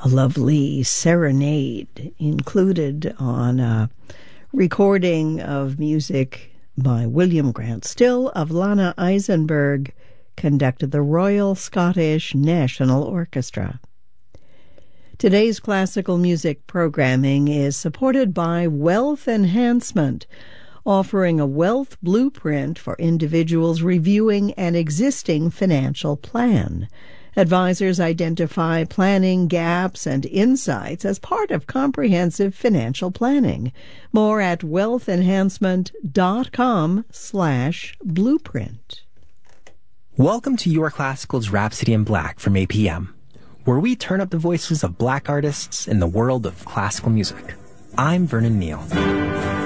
a lovely serenade included on a recording of music by William Grant Still of Lana Eisenberg, conducted the Royal Scottish National Orchestra. Today's classical music programming is supported by Wealth Enhancement, offering a wealth blueprint for individuals reviewing an existing financial plan. Advisors identify planning gaps and insights as part of comprehensive financial planning. More at wealthenhancement.com/blueprint. Welcome to Your Classical's Rhapsody in Black from APM, where we turn up the voices of Black artists in the world of classical music. I'm Vernon Neal.